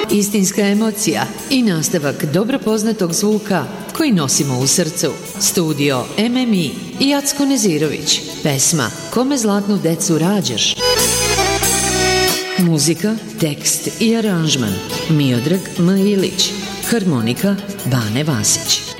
Istinska emocija i nastavak dobro poznatog zvuka koji nosimo u srcu. Studio MMI i Jacko Nezirović. Pesma Kome zlatnu decu rađaš. Muzika, tekst i aranžman Miodrag M. Ilić. Harmonika Bane Vasić.